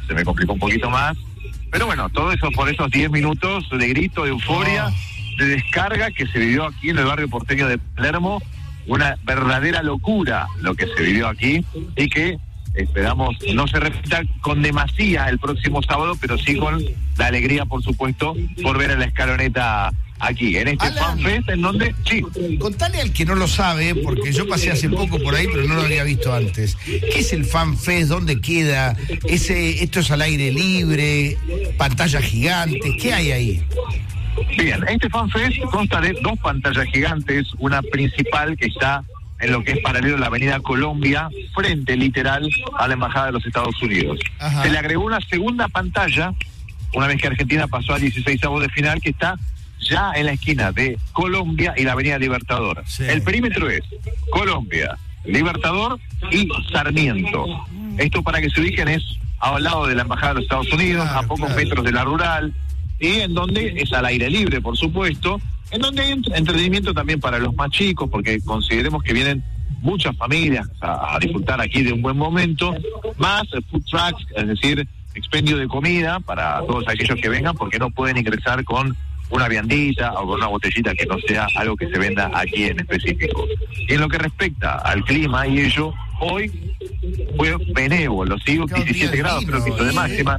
se me complicó un poquito más. Pero bueno, todo eso por esos 10 minutos de grito, de euforia, de descarga que se vivió aquí en el barrio porteño de Palermo. Una verdadera locura lo que se vivió aquí y que esperamos no se repita con demasía el próximo sábado, pero sí con la alegría, por supuesto, por ver a la Escaloneta aquí, en este FanFest, en donde, sí. Contale al que no lo sabe, porque yo pasé hace poco por ahí, pero no lo había visto antes. ¿Qué es el FanFest? ¿Dónde queda? ¿Esto es al aire libre? ¿Pantallas gigantes? ¿Qué hay ahí? Bien, este FanFest consta de 2 pantallas gigantes, una principal que está en lo que es paralelo a la avenida Colombia, frente literal a la Embajada de los Estados Unidos. Ajá. Se le agregó una segunda pantalla, una vez que Argentina pasó a 16avos de final, que está ya en la esquina de Colombia y la avenida Libertador. Sí. El perímetro es Colombia, Libertador y Sarmiento. Esto, para que se ubiquen, es al lado de la Embajada de los Estados Unidos, a pocos metros de la rural, y en donde es al aire libre, por supuesto, en donde hay entretenimiento también para los más chicos, porque consideremos que vienen muchas familias a disfrutar aquí de un buen momento, más food trucks, es decir, expendio de comida para todos aquellos que vengan, porque no pueden ingresar con una viandita o con una botellita que no sea algo que se venda aquí en específico. Y en lo que respecta al clima y ello, hoy fue benévolo, ¿sí? 17 grados creo que hizo de máxima.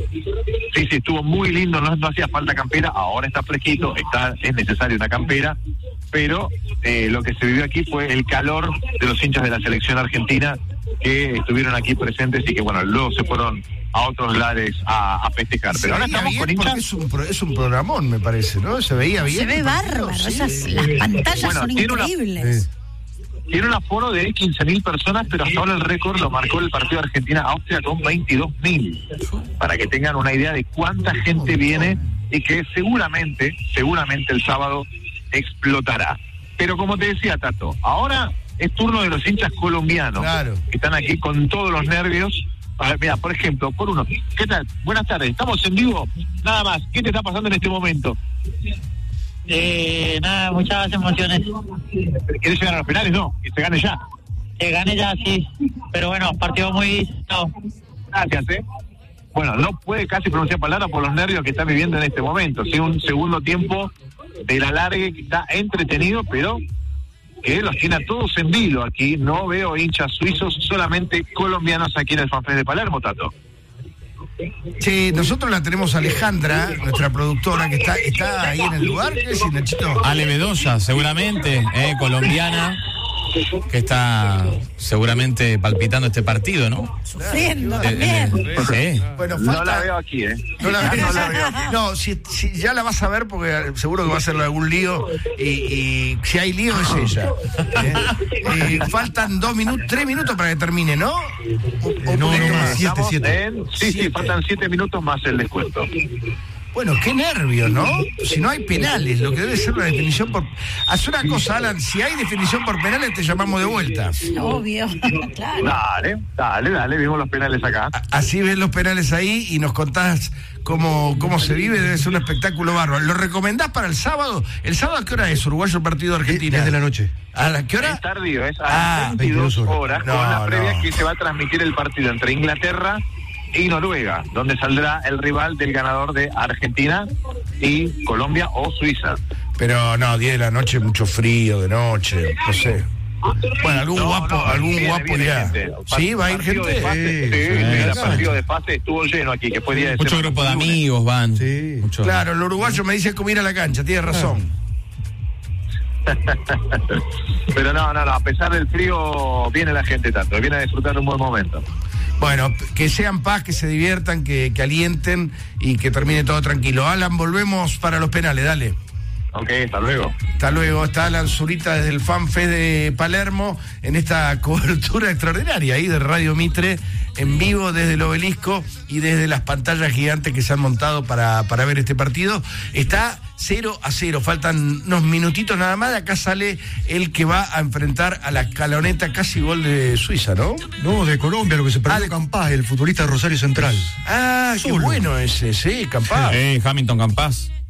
Sí, estuvo muy lindo, no hacía falta campera, ahora está fresquito, es necesaria una campera, pero lo que se vivió aquí fue el calor de los hinchas de la selección argentina que estuvieron aquí presentes y que, bueno, luego se fueron a otros lares a festejar. Pero ahora estamos con hinchas. Es un programón, me parece, ¿no? Se veía bien. Se ve bárbaro, las pantallas son increíbles. Tiene un aforo de 15.000 personas, pero hasta ahora el récord lo marcó el partido de Argentina-Austria con 22.000. Para que tengan una idea de cuánta gente viene y que seguramente el sábado explotará. Pero como te decía, Tato, ahora es turno de los hinchas colombianos, que están aquí con todos los nervios. A ver, mira, por ejemplo, por uno, ¿qué tal? Buenas tardes, ¿estamos en vivo? Nada más, ¿qué te está pasando en este momento? Nada, muchas emociones. ¿Quieres llegar a los penales? No, que se gane ya. Que gane ya, sí. Pero bueno, partido muy... No. Gracias, Bueno, no puede casi pronunciar palabras por los nervios que está viviendo en este momento. Sí, un segundo tiempo de la largue que está entretenido, pero que los tiene a todos en vilo aquí. No veo hinchas suizos, solamente colombianos aquí en el FanFest de Palermo, Tato. Sí, nosotros la tenemos a Alejandra, nuestra productora, que está ahí en el lugar. ¿Qué decís, Nachito? Ale Bedoya, seguramente, colombiana, que está seguramente palpitando este partido, ¿no? Sufriendo también. Sí. Bueno, no la veo aquí, No la veo aquí. No, si ya la vas a ver, porque seguro que va a hacerle algún lío, y si hay lío es ella. Faltan 3 minutos para que termine, ¿no? No, 7. Sí, faltan 7 minutos más el descuento. Bueno, qué nervio, ¿no? Si no hay penales, lo que debe ser la definición por... Haz una cosa, Alan, si hay definición por penales te llamamos de vuelta. Obvio, claro. Dale, vimos los penales acá. Así ves los penales ahí y nos contás cómo se vive, debe ser un espectáculo bárbaro. ¿Lo recomendás para el sábado? ¿El sábado a qué hora es, Uruguayo partido de Argentina? 10 de la noche. ¿A qué hora? Es tardío, es a las 22 horas, con la previa que se va a transmitir el partido entre Inglaterra y Noruega, donde saldrá el rival del ganador de Argentina y Colombia o Suiza. Pero no, 10 de la noche, mucho frío de noche, no sé. Bueno, algún guapo ya. ¿Sí? ¿Va a ir gente? El partido de fase estuvo lleno aquí, que fue día de mucho grupo de amigos van. Sí. Claro, el uruguayo me dice cómo ir a la cancha, tiene razón. Pero no, a pesar del frío, viene la gente tanto, viene a disfrutar de un buen momento. Bueno, que sean paz, que se diviertan, que alienten y que termine todo tranquilo. Alan, volvemos para los penales, dale. Ok, hasta luego. Hasta luego, está Alan Zurita desde el FanFest de Palermo en esta cobertura extraordinaria ahí de Radio Mitre, en vivo desde el Obelisco y desde las pantallas gigantes que se han montado para ver este partido. Está 0-0, faltan unos minutitos nada más. De acá sale el que va a enfrentar a la Escaloneta, casi gol de Suiza, ¿no? No, de Colombia, lo que se perdió Campás, el futbolista de Rosario Central. Qué bueno ese, sí, Campás. Hamilton Campás.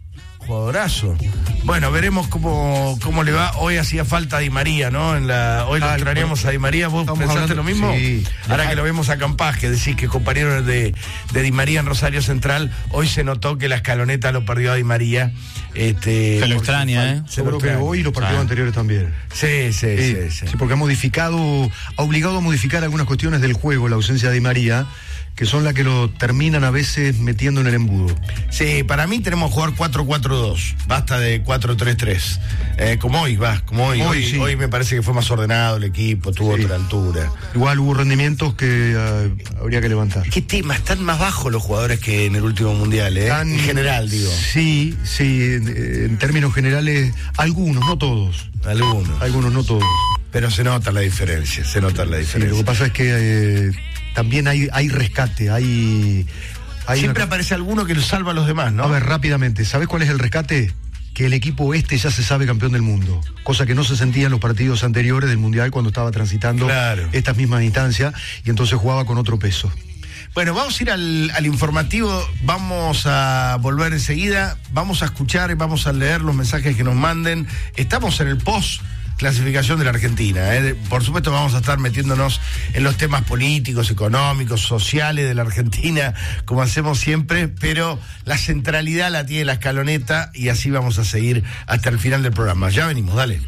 Jugadorazo. Bueno, veremos cómo le va. Hoy hacía falta Di María, ¿no? Hoy lo extrañamos a Di María. ¿Vos pensaste lo mismo? Sí. Ahora que lo vemos a Campás, que decís que compañero de Di María en Rosario Central, hoy se notó que la escaloneta lo perdió a Di María. Se lo extraña, ¿eh? Seguro que hoy y los partidos anteriores también. Sí, porque ha obligado a modificar algunas cuestiones del juego, la ausencia de Di María, que son las que lo terminan a veces metiendo en el embudo. Sí, para mí tenemos que jugar 4-4-2, basta de 4-3-3. Como hoy. Hoy me parece que fue más ordenado el equipo, tuvo otra altura. Igual hubo rendimientos que habría que levantar. ¿Qué tema? Están más bajos los jugadores que en el último mundial, ¿eh? En general, digo. Sí, en términos generales, algunos, no todos. Algunos, no todos. Pero se nota la diferencia, Sí, lo que pasa es que también hay rescate, siempre aparece alguno que salva a los demás, ¿no? A ver, rápidamente, ¿sabés cuál es el rescate? Que el equipo ya se sabe campeón del mundo, cosa que no se sentía en los partidos anteriores del Mundial cuando estaba transitando estas mismas instancias y entonces jugaba con otro peso. Bueno, vamos a ir al informativo, vamos a volver enseguida, vamos a escuchar y vamos a leer los mensajes que nos manden. Estamos en el post clasificación de la Argentina, Por supuesto vamos a estar metiéndonos en los temas políticos, económicos, sociales de la Argentina, como hacemos siempre, pero la centralidad la tiene la escaloneta y así vamos a seguir hasta el final del programa. Ya venimos, dale.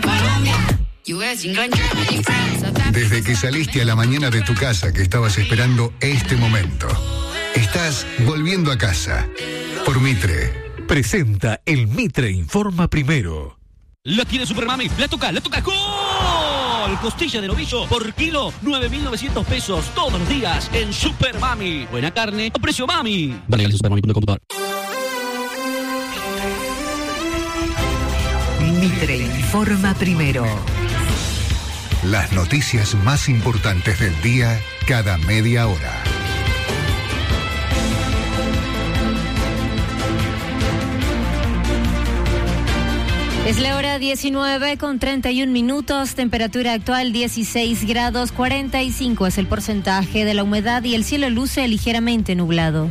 Desde que saliste a la mañana de tu casa, que estabas esperando este momento, estás volviendo a casa. Por Mitre. Presenta el Mitre Informa Primero. La tiene Super Mami, la toca, ¡gol! Costilla de novillo por kilo, 9.900 pesos todos los días en Super Mami. Buena carne, a precio mami. Vale, al supermami.com.ar. Mitre Informa Primero. Las noticias más importantes del día cada media hora. Es la hora 19:31, temperatura actual 16 grados 45 es el porcentaje de la humedad y el cielo luce ligeramente nublado.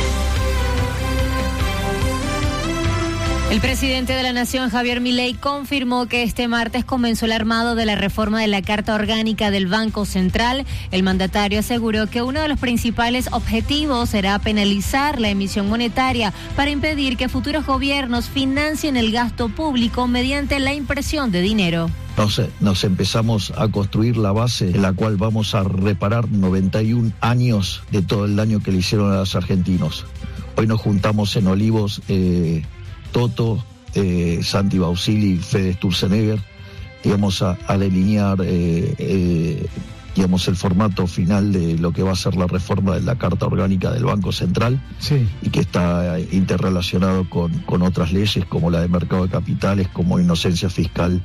El presidente de la Nación, Javier Milei, confirmó que este martes comenzó el armado de la reforma de la Carta Orgánica del Banco Central. El mandatario aseguró que uno de los principales objetivos será penalizar la emisión monetaria para impedir que futuros gobiernos financien el gasto público mediante la impresión de dinero. Nos empezamos a construir la base en la cual vamos a reparar 91 años de todo el daño que le hicieron a los argentinos. Hoy nos juntamos en Olivos, Toto, Santi Bausili, Fede Sturzenegger, digamos, a delinear digamos, el formato final de lo que va a ser la reforma de la Carta Orgánica del Banco Central, y que está interrelacionado con otras leyes como la de mercado de capitales, como inocencia fiscal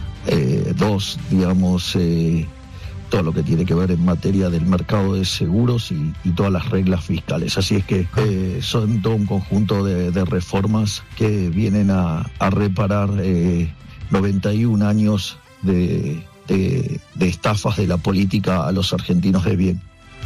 2, digamos, todo lo que tiene que ver en materia del mercado de seguros y todas las reglas fiscales. Así es que son todo un conjunto de reformas que vienen a reparar 91 años de estafas de la política a los argentinos de bien.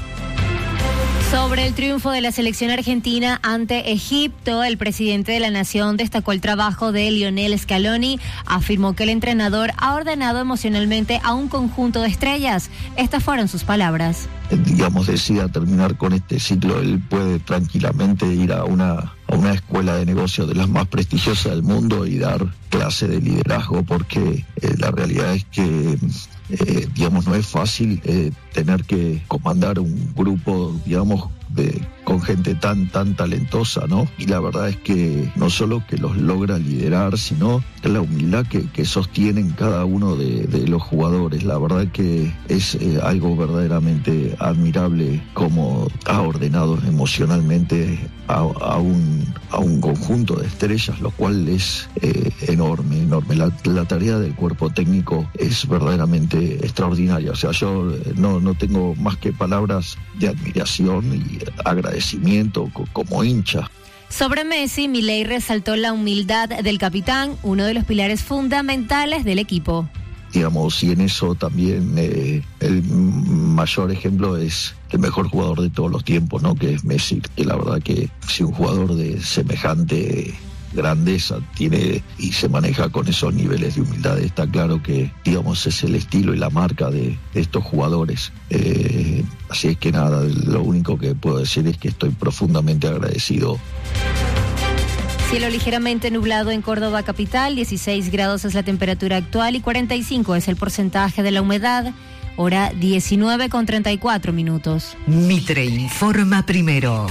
Sobre el triunfo de la selección argentina ante Egipto, el presidente de la Nación destacó el trabajo de Lionel Scaloni, afirmó que el entrenador ha ordenado emocionalmente a un conjunto de estrellas. Estas fueron sus palabras. Digamos, decida terminar con este ciclo, él puede tranquilamente ir a una escuela de negocios de las más prestigiosas del mundo y dar clase de liderazgo, porque la realidad es que digamos, no es fácil tener que comandar un grupo, digamos, con gente tan talentosa, ¿no? Y la verdad es que no solo que los logra liderar, sino la humildad que sostienen cada uno de los jugadores. La verdad que es algo verdaderamente admirable cómo ha ordenado emocionalmente a un conjunto de estrellas, lo cual es enorme. La tarea del cuerpo técnico es verdaderamente extraordinaria. O sea, yo no tengo más que palabras de admiración y agradecimiento como hincha. Sobre Messi, Milei resaltó la humildad del capitán, uno de los pilares fundamentales del equipo. Digamos, y en eso también el mayor ejemplo es el mejor jugador de todos los tiempos, ¿no? Que es Messi, que la verdad que si un jugador de semejante grandeza tiene y se maneja con esos niveles de humildad. Está claro que, digamos, es el estilo y la marca de estos jugadores. Así es que nada, lo único que puedo decir es que estoy profundamente agradecido. Cielo ligeramente nublado en Córdoba capital, 16 grados es la temperatura actual y 45 es el porcentaje de la humedad. Hora 19:34. Mitre informa primero.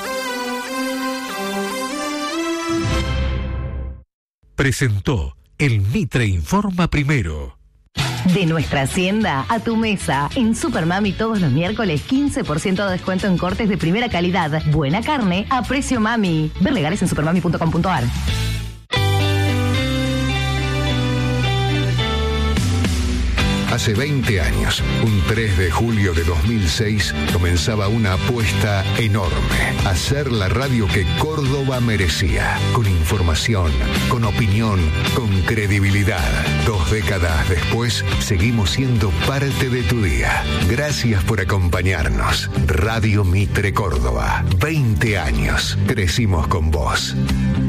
Presentó el Mitre informa primero. De nuestra hacienda a tu mesa. En Supermami todos los miércoles 15% de descuento en cortes de primera calidad. Buena carne a precio mami. Ver legales en supermami.com.ar. Hace 20 años, un 3 de julio de 2006, comenzaba una apuesta enorme. Hacer la radio que Córdoba merecía. Con información, con opinión, con credibilidad. 2 décadas después, seguimos siendo parte de tu día. Gracias por acompañarnos. Radio Mitre Córdoba. 20 años. Crecimos con vos.